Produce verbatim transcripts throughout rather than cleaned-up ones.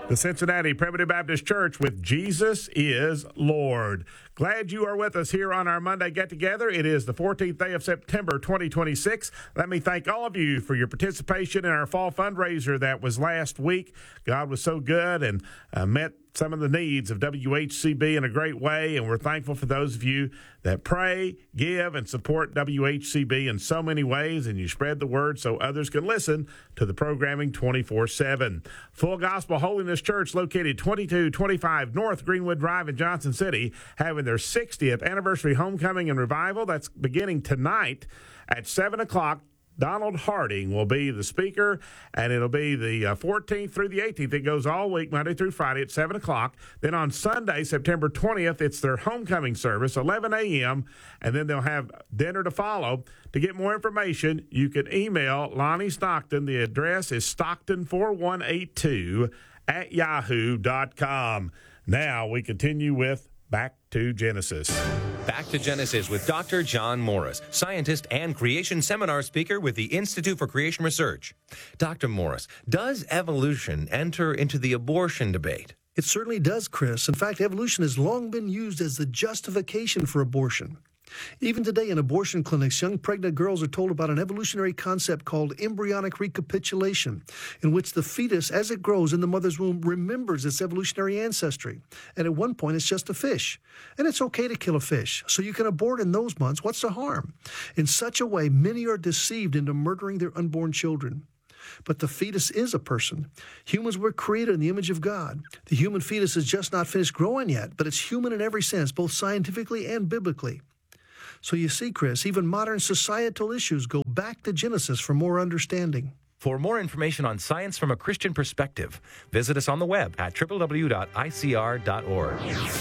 The Cincinnati Primitive Baptist Church with Jesus is Lord. Glad you are with us here on our Monday get-together. It is the fourteenth day of September, twenty twenty-six. Let me thank all of you for your participation in our fall fundraiser that was last week. God was so good and uh, met some of the needs of W H C B in a great way, and we're thankful for those of you that pray, give, and support W H C B in so many ways, and you spread the word so others can listen to the programming twenty-four seven. Full Gospel Holiness Church, located twenty-two twenty-five North Greenwood Drive in Johnson City, having their sixtieth anniversary homecoming and revival. That's beginning tonight at seven o'clock. Donald Harding will be the speaker, and it'll be the uh, fourteenth through the eighteenth. It goes all week, Monday through Friday at seven o'clock. Then on Sunday, September twentieth, it's their homecoming service, eleven a.m., and then they'll have dinner to follow. To get more information, you can email Lonnie Stockton. The address is stockton four one eight two at yahoo dot com. Now we continue with Back to Genesis. Back to Genesis with Doctor John Morris, scientist and creation seminar speaker with the Institute for Creation Research. Doctor Morris, does evolution enter into the abortion debate? It certainly does, Chris. In fact, evolution has long been used as the justification for abortion. Even today in abortion clinics, young pregnant girls are told about an evolutionary concept called embryonic recapitulation, in which the fetus, as it grows in the mother's womb, remembers its evolutionary ancestry. And at one point, it's just a fish. And it's okay to kill a fish, so you can abort in those months. What's the harm? In such a way, many are deceived into murdering their unborn children. But the fetus is a person. Humans were created in the image of God. The human fetus is just not finished growing yet, but it's human in every sense, both scientifically and biblically. So you see, Chris, even modern societal issues go back to Genesis for more understanding. For more information on science from a Christian perspective, visit us on the web at w w w dot i c r dot org.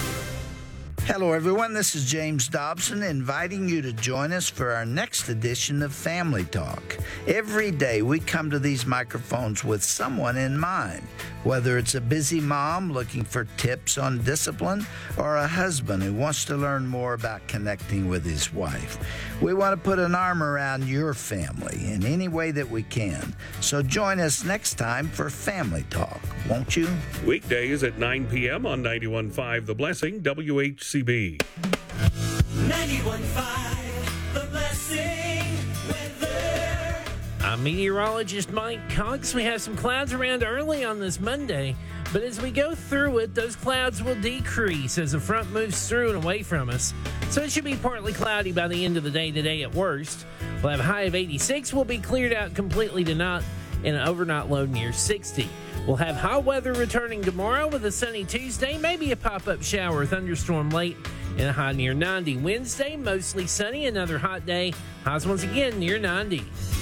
Hello, everyone. This is James Dobson inviting you to join us for our next edition of Family Talk. Every day we come to these microphones with someone in mind, whether it's a busy mom looking for tips on discipline or a husband who wants to learn more about connecting with his wife. We want to put an arm around your family in any way that we can. So join us next time for Family Talk, won't you? Weekdays at nine p.m. on ninety-one point five The Blessing, W H C B. ninety-one point five The Blessing weather. I'm meteorologist Mike Cox. We have some clouds around early on this Monday, but as we go through it, those clouds will decrease as the front moves through and away from us. So it should be partly cloudy by the end of the day today at worst. We'll have a high of eighty-six. We'll be cleared out completely tonight and an overnight low near sixty. We'll have hot weather returning tomorrow with a sunny Tuesday, maybe a pop-up shower or thunderstorm late, and a high near ninety. Wednesday, mostly sunny, another hot day. Highs once again near ninety.